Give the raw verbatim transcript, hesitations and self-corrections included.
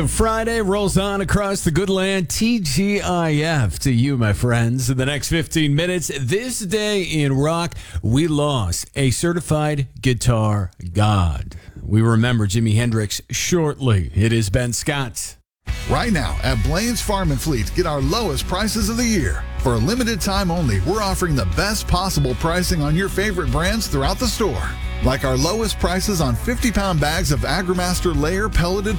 Friday rolls on across the good land. T G I F to you, my friends. In the next fifteen minutes, this day in rock, we lost a certified guitar god. We remember Jimi Hendrix shortly. It is Ben Scott. Right now at Blaine's Farm and Fleet, get our lowest prices of the year. For a limited time only, we're offering the best possible pricing on your favorite brands throughout the store. Like our lowest prices on fifty pound bags of AgriMaster layer pelleted